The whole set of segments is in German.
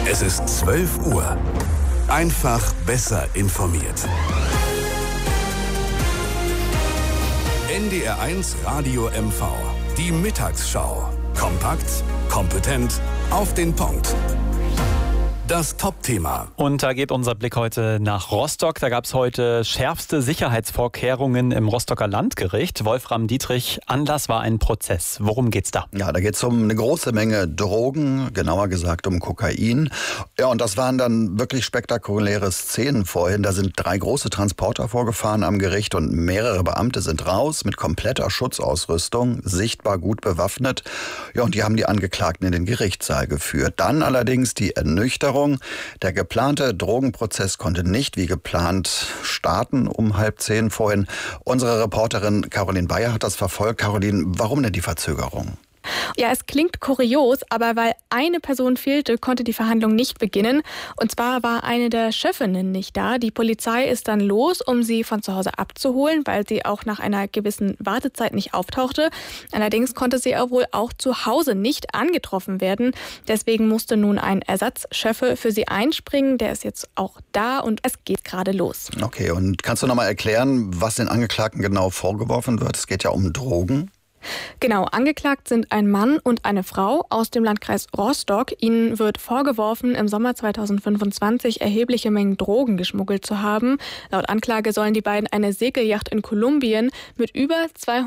Es ist 12 Uhr. Einfach besser informiert. NDR1 Radio MV. Die Mittagsschau. Kompakt, kompetent, auf den Punkt. Das Top-Thema. Und da geht unser Blick heute nach Rostock. Da gab es heute schärfste Sicherheitsvorkehrungen im Rostocker Landgericht. Wolfram Dietrich, Anlass war ein Prozess. Worum geht's da? Ja, da geht's um eine große Menge Drogen, genauer gesagt um Kokain. Ja, und das waren dann wirklich spektakuläre Szenen vorhin. Da sind 3 große Transporter vorgefahren am Gericht und mehrere Beamte sind raus mit kompletter Schutzausrüstung, sichtbar gut bewaffnet. Ja, und die haben die Angeklagten in den Gerichtssaal geführt. Dann allerdings die Ernüchterung. Der geplante Drogenprozess konnte nicht wie geplant starten um 9:30 vorhin. Unsere Reporterin Caroline Bayer hat das verfolgt. Caroline, warum denn die Verzögerung? Ja, es klingt kurios, aber weil eine Person fehlte, konnte die Verhandlung nicht beginnen. Und zwar war eine der Chefinnen nicht da. Die Polizei ist dann los, um sie von zu Hause abzuholen, weil sie auch nach einer gewissen Wartezeit nicht auftauchte. Allerdings konnte sie wohl auch zu Hause nicht angetroffen werden. Deswegen musste nun ein Ersatzchef für sie einspringen. Der ist jetzt auch da und es geht gerade los. Okay, und kannst du nochmal erklären, was den Angeklagten genau vorgeworfen wird? Es geht ja um Drogen. Genau, angeklagt sind ein Mann und eine Frau aus dem Landkreis Rostock. Ihnen wird vorgeworfen, im Sommer 2025 erhebliche Mengen Drogen geschmuggelt zu haben. Laut Anklage sollen die beiden eine Segelyacht in Kolumbien mit über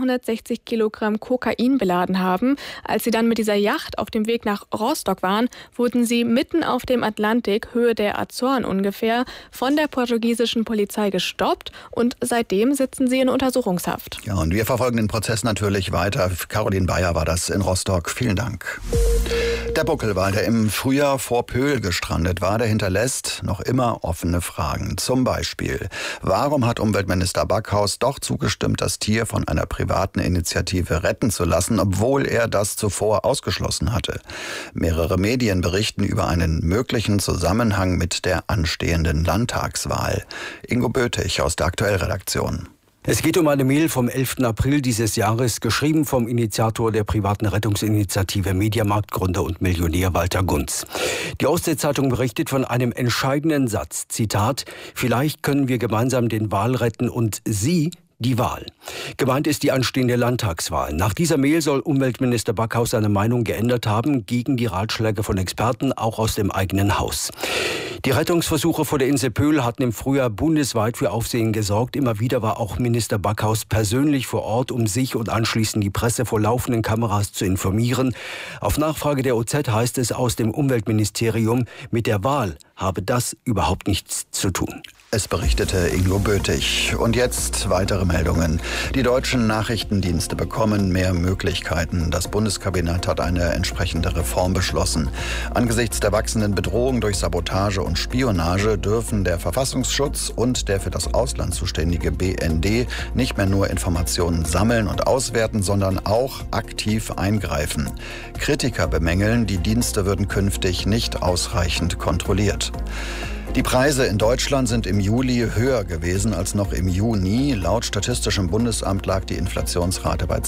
260 Kilogramm Kokain beladen haben. Als sie dann mit dieser Yacht auf dem Weg nach Rostock waren, wurden sie mitten auf dem Atlantik, Höhe der Azoren ungefähr, von der portugiesischen Polizei gestoppt und seitdem sitzen sie in Untersuchungshaft. Ja, und wir verfolgen den Prozess natürlich weiter. Caroline Bayer war das in Rostock. Vielen Dank. Der Buckelwal, der im Frühjahr vor Pöhl gestrandet war, der hinterlässt noch immer offene Fragen. Zum Beispiel, warum hat Umweltminister Backhaus doch zugestimmt, das Tier von einer privaten Initiative retten zu lassen, obwohl er das zuvor ausgeschlossen hatte? Mehrere Medien berichten über einen möglichen Zusammenhang mit der anstehenden Landtagswahl. Ingo Böthig aus der Aktuellredaktion. Es geht um eine Mail vom 11. April dieses Jahres, geschrieben vom Initiator der privaten Rettungsinitiative Mediamarkt-Gründer und Millionär Walter Gunz. Die Ostsee-Zeitung berichtet von einem entscheidenden Satz, Zitat, vielleicht können wir gemeinsam den Wal retten und Sie die Wahl. Gemeint ist die anstehende Landtagswahl. Nach dieser Mail soll Umweltminister Backhaus seine Meinung geändert haben, gegen die Ratschläge von Experten, auch aus dem eigenen Haus. Die Rettungsversuche vor der Insel Pöhl hatten im Frühjahr bundesweit für Aufsehen gesorgt. Immer wieder war auch Minister Backhaus persönlich vor Ort, um sich und anschließend die Presse vor laufenden Kameras zu informieren. Auf Nachfrage der OZ heißt es aus dem Umweltministerium, mit der Wahl habe das überhaupt nichts zu tun. Es berichtete Ingo Böthig. Und jetzt weitere Meldungen. Die deutschen Nachrichtendienste bekommen mehr Möglichkeiten. Das Bundeskabinett hat eine entsprechende Reform beschlossen. Angesichts der wachsenden Bedrohung durch Sabotage und Spionage dürfen der Verfassungsschutz und der für das Ausland zuständige BND nicht mehr nur Informationen sammeln und auswerten, sondern auch aktiv eingreifen. Kritiker bemängeln, die Dienste würden künftig nicht ausreichend kontrolliert. Die Preise in Deutschland sind im Juli höher gewesen als noch im Juni. Laut Statistischem Bundesamt lag die Inflationsrate bei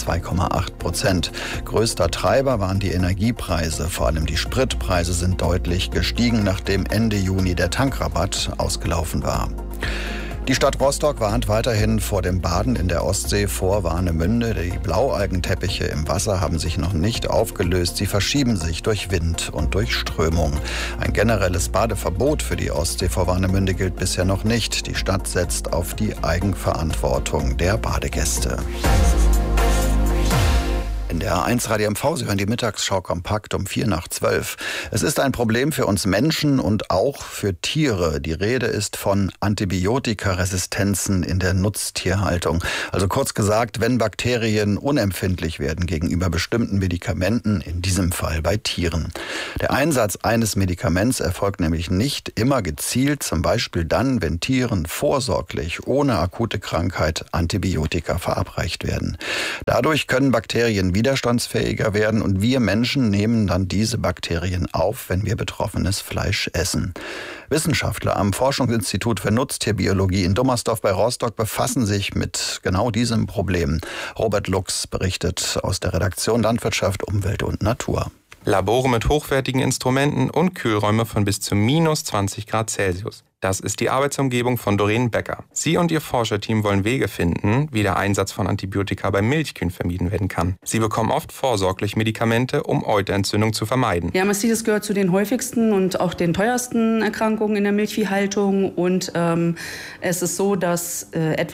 2,8%. Größter Treiber waren die Energiepreise. Vor allem die Spritpreise sind deutlich gestiegen, nachdem Ende Juni der Tankrabatt ausgelaufen war. Die Stadt Rostock warnt weiterhin vor dem Baden in der Ostsee vor Warnemünde. Die Blaualgenteppiche im Wasser haben sich noch nicht aufgelöst. Sie verschieben sich durch Wind und durch Strömung. Ein generelles Badeverbot für die Ostsee vor Warnemünde gilt bisher noch nicht. Die Stadt setzt auf die Eigenverantwortung der Badegäste. In der 1 Radio MV, Sie hören die Mittagsschau kompakt um 11:45. Es ist ein Problem für uns Menschen und auch für Tiere. Die Rede ist von Antibiotikaresistenzen in der Nutztierhaltung. Also kurz gesagt, wenn Bakterien unempfindlich werden gegenüber bestimmten Medikamenten, in diesem Fall bei Tieren. Der Einsatz eines Medikaments erfolgt nämlich nicht immer gezielt, zum Beispiel dann, wenn Tieren vorsorglich, ohne akute Krankheit, Antibiotika verabreicht werden. Dadurch können Bakterien widerstandsfähiger werden und wir Menschen nehmen dann diese Bakterien auf, wenn wir betroffenes Fleisch essen. Wissenschaftler am Forschungsinstitut für Nutztierbiologie in Dummersdorf bei Rostock befassen sich mit genau diesem Problem. Robert Lux berichtet aus der Redaktion Landwirtschaft, Umwelt und Natur. Labore mit hochwertigen Instrumenten und Kühlräume von bis zu minus 20 Grad Celsius. Das ist die Arbeitsumgebung von Doreen Becker. Sie und ihr Forscherteam wollen Wege finden, wie der Einsatz von Antibiotika bei Milchkühen vermieden werden kann. Sie bekommen oft vorsorglich Medikamente, um Euterentzündung zu vermeiden. Ja, Mastitis gehört zu den häufigsten und auch den teuersten Erkrankungen in der Milchviehhaltung. Und es ist so, dass etwa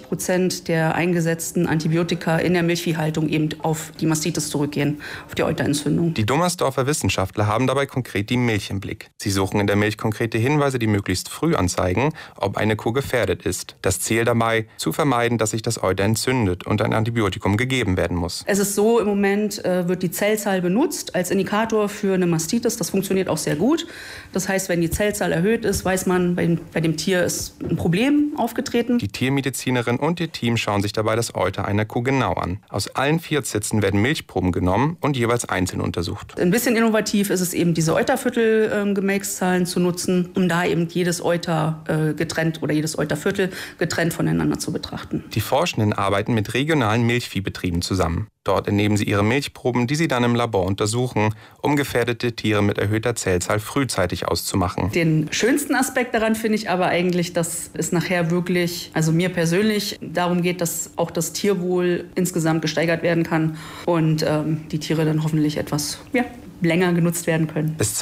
20% der eingesetzten Antibiotika in der Milchviehhaltung eben auf die Mastitis zurückgehen, auf die Euterentzündung. Die Dummersdorfer Wissenschaftler haben dabei konkret die Milch im Blick. Sie suchen in der Milch konkrete Hinweise, die möglichst früh anzeigen, ob eine Kuh gefährdet ist. Das Ziel dabei, zu vermeiden, dass sich das Euter entzündet und ein Antibiotikum gegeben werden muss. Es ist so, im Moment wird die Zellzahl benutzt als Indikator für eine Mastitis. Das funktioniert auch sehr gut. Das heißt, wenn die Zellzahl erhöht ist, weiß man, bei dem Tier ist ein Problem aufgetreten. Die Tiermedizinerin und ihr Team schauen sich dabei das Euter einer Kuh genau an. Aus allen 4 Zitzen werden Milchproben genommen und jeweils einzeln untersucht. Ein bisschen innovativ ist es eben, diese Euterviertel-Gemächszahlen zu nutzen, um da eben jedes Euter getrennt oder jedes Euterviertel getrennt voneinander zu betrachten. Die Forschenden arbeiten mit regionalen Milchviehbetrieben zusammen. Dort entnehmen sie ihre Milchproben, die sie dann im Labor untersuchen, um gefährdete Tiere mit erhöhter Zellzahl frühzeitig auszumachen. Den schönsten Aspekt daran finde ich aber eigentlich, dass es nachher wirklich, also mir persönlich, darum geht, dass auch das Tierwohl insgesamt gesteigert werden kann und die Tiere dann hoffentlich etwas länger genutzt werden können. Bis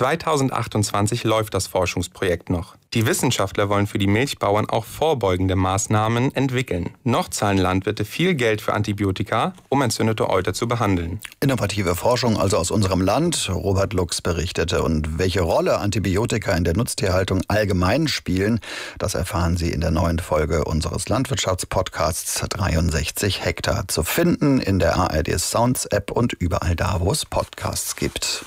2028 läuft das Forschungsprojekt noch. Die Wissenschaftler wollen für die Milchbauern auch vorbeugende Maßnahmen entwickeln. Noch zahlen Landwirte viel Geld für Antibiotika, um entzündete Euter zu behandeln. Innovative Forschung also aus unserem Land. Robert Lux berichtete. Und welche Rolle Antibiotika in der Nutztierhaltung allgemein spielen, das erfahren Sie in der neuen Folge unseres Landwirtschaftspodcasts 63 Hektar. Zu finden in der ARD Sounds App und überall da, wo es Podcasts gibt.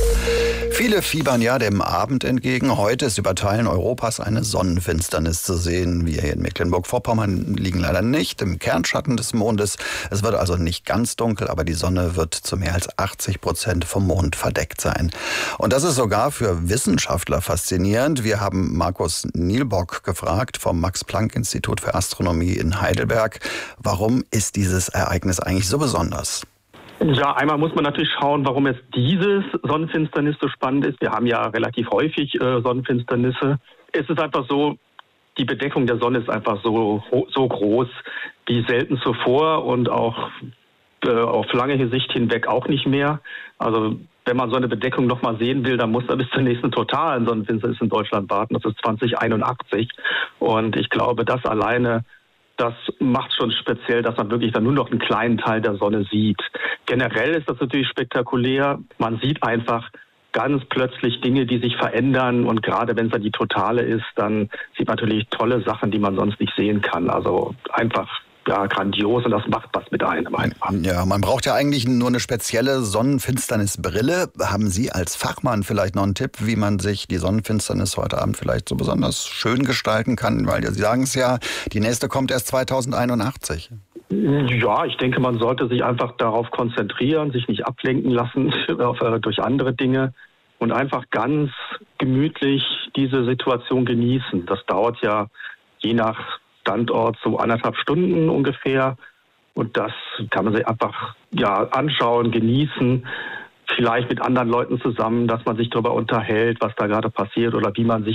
Viele fiebern ja dem Abend entgegen. Heute ist über Teilen Europas eine Sonnenfinsternis zu sehen. Wir hier in Mecklenburg-Vorpommern liegen leider nicht im Kernschatten des Mondes. Es wird also nicht ganz dunkel, aber die Sonne wird zu mehr als 80% vom Mond verdeckt sein. Und das ist sogar für Wissenschaftler faszinierend. Wir haben Markus Nielbock gefragt vom Max-Planck-Institut für Astronomie in Heidelberg. Warum ist dieses Ereignis eigentlich so besonders? Ja, einmal muss man natürlich schauen, warum jetzt dieses Sonnenfinsternis so spannend ist. Wir haben ja relativ häufig Sonnenfinsternisse. Es ist einfach so, die Bedeckung der Sonne ist einfach so groß wie selten zuvor und auch auf lange Sicht hinweg auch nicht mehr. Also wenn man so eine Bedeckung noch mal sehen will, dann muss man bis zur nächsten totalen Sonnenfinsternis in Deutschland warten. Das ist 2081. Und ich glaube, das alleine, das macht schon speziell, dass man wirklich dann nur noch einen kleinen Teil der Sonne sieht. Generell ist das natürlich spektakulär. Man sieht einfach ganz plötzlich Dinge, die sich verändern. Und gerade wenn es dann die totale ist, dann sieht man natürlich tolle Sachen, die man sonst nicht sehen kann. Also einfach grandios, und das macht was mit einem einfach. Ja, man braucht ja eigentlich nur eine spezielle Sonnenfinsternisbrille. Haben Sie als Fachmann vielleicht noch einen Tipp, wie man sich die Sonnenfinsternis heute Abend vielleicht so besonders schön gestalten kann? Weil Sie sagen es ja, die nächste kommt erst 2081. Ja, ich denke, man sollte sich einfach darauf konzentrieren, sich nicht ablenken lassen durch andere Dinge und einfach ganz gemütlich diese Situation genießen. Das dauert ja je nach Standort so 1,5 Stunden ungefähr. Und das kann man sich einfach anschauen, genießen, vielleicht mit anderen Leuten zusammen, dass man sich darüber unterhält, was da gerade passiert oder wie man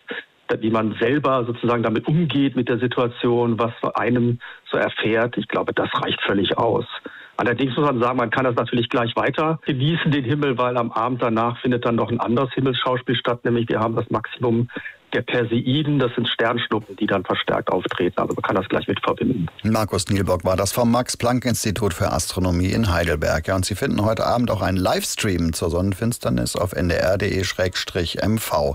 selber sozusagen damit umgeht mit der Situation, was einem so erfährt. Ich glaube, das reicht völlig aus. Allerdings muss man sagen, man kann das natürlich gleich weiter genießen, den Himmel, weil am Abend danach findet dann noch ein anderes Himmelsschauspiel statt, nämlich wir haben das Maximum der Perseiden, das sind Sternschnuppen, die dann verstärkt auftreten. Also man kann das gleich mit verbinden. Markus Nielbock war das vom Max-Planck-Institut für Astronomie in Heidelberg. Ja, und Sie finden heute Abend auch einen Livestream zur Sonnenfinsternis auf ndr.de/mv.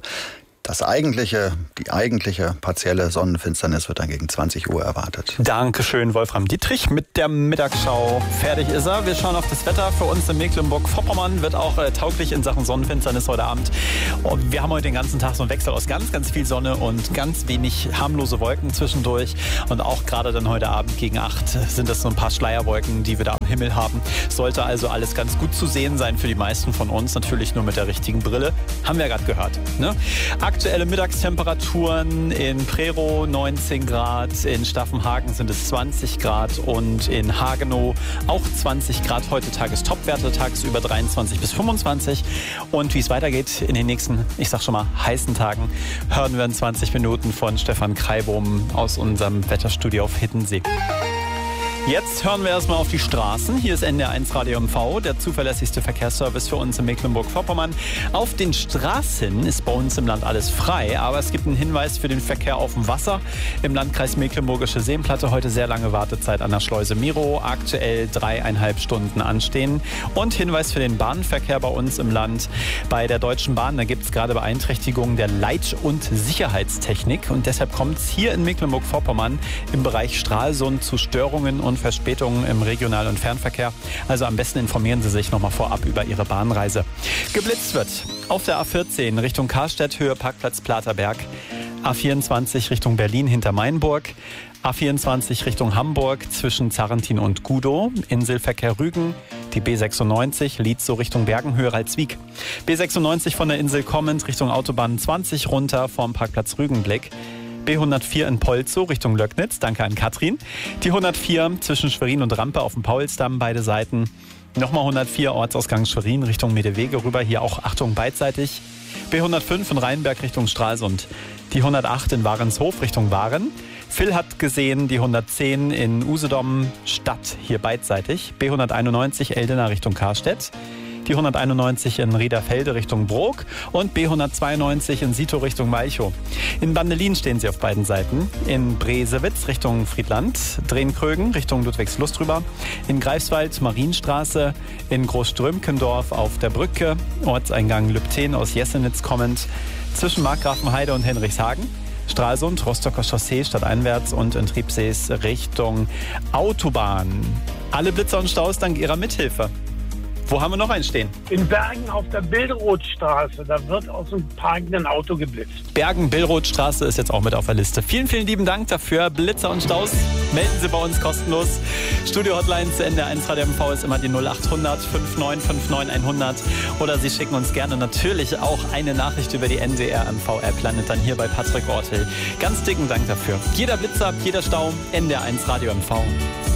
Die eigentliche partielle Sonnenfinsternis wird dann gegen 20 Uhr erwartet. Dankeschön, Wolfram Dietrich mit der Mittagsschau. Fertig ist er. Wir schauen auf das Wetter. Für uns in Mecklenburg-Vorpommern wird auch tauglich in Sachen Sonnenfinsternis heute Abend. Und wir haben heute den ganzen Tag so einen Wechsel aus ganz, ganz viel Sonne und ganz wenig harmlose Wolken zwischendurch. Und auch gerade dann heute Abend gegen 8 sind das so ein paar Schleierwolken, die wir da am Himmel haben. Sollte also alles ganz gut zu sehen sein für die meisten von uns. Natürlich nur mit der richtigen Brille. Haben wir ja gerade gehört. Ne? Aktuelle Mittagstemperaturen in Prerow 19 Grad, in Staffenhagen sind es 20 Grad und in Hagenow auch 20 Grad. Heute Tagestopwerte, tagsüber 23 bis 25. Und wie es weitergeht in den nächsten, ich sag schon mal, heißen Tagen, hören wir in 20 Minuten von Stefan Kreibohm aus unserem Wetterstudio auf Hiddensee. Jetzt hören wir erstmal auf die Straßen. Hier ist NDR1 Radio MV, der zuverlässigste Verkehrsservice für uns in Mecklenburg-Vorpommern. Auf den Straßen ist bei uns im Land alles frei, aber es gibt einen Hinweis für den Verkehr auf dem Wasser. Im Landkreis Mecklenburgische Seenplatte heute sehr lange Wartezeit an der Schleuse Miro, aktuell 3,5 Stunden anstehen. Und Hinweis für den Bahnverkehr bei uns im Land. Bei der Deutschen Bahn, da gibt es gerade Beeinträchtigungen der Leit- und Sicherheitstechnik. Und deshalb kommt es hier in Mecklenburg-Vorpommern im Bereich Stralsund zu Störungen und Verspätungen im Regional- und Fernverkehr. Also am besten informieren Sie sich nochmal vorab über Ihre Bahnreise. Geblitzt wird auf der A14 Richtung Karstedt, Höhe Parkplatz Platerberg. A24 Richtung Berlin hinter Mainburg. A24 Richtung Hamburg zwischen Zarrentin und Gudow. Inselverkehr Rügen. Die B96 Lietzow Richtung Bergenhöhe Ralswiek. B96 von der Insel kommend Richtung Autobahn 20 runter vom Parkplatz Rügenblick. B104 in Polzow Richtung Löcknitz, danke an Katrin. Die 104 zwischen Schwerin und Rampe auf dem Paulsdamm, beide Seiten. Nochmal 104 Ortsausgang Schwerin Richtung Medewege rüber, hier auch Achtung beidseitig. B105 in Rheinberg Richtung Stralsund. Die 108 in Warenshof Richtung Waren. Phil hat gesehen, die 110 in Usedom Stadt, hier beidseitig. B191 Eldena Richtung Karstedt. Die 191 in Riederfelde Richtung Brok und B192 in Sito Richtung Malchow. In Bandelin stehen sie auf beiden Seiten. In Bresewitz Richtung Friedland, Drehenkrögen Richtung Ludwigslust rüber. In Greifswald Marienstraße, in Großströmkendorf auf der Brücke, Ortseingang Lübten aus Jessenitz kommend, zwischen Markgrafenheide und Henrichshagen. Stralsund, Rostocker Chaussee stadteinwärts und in Triebsees Richtung Autobahn. Alle Blitzer und Staus dank Ihrer Mithilfe. Wo haben wir noch einen stehen? In Bergen auf der Billrothstraße. Da wird aus dem parkenden Auto geblitzt. Bergen-Billrothstraße ist jetzt auch mit auf der Liste. Vielen, vielen lieben Dank dafür. Blitzer und Staus melden Sie bei uns kostenlos. Studio-Hotline zu NDR1 Radio MV ist immer die 0800 5959 100. Oder Sie schicken uns gerne natürlich auch eine Nachricht über die NDR MV-App. Landet dann hier bei Patrick Ortel. Ganz dicken Dank dafür. Jeder Blitzer, jeder Stau, NDR1 Radio MV.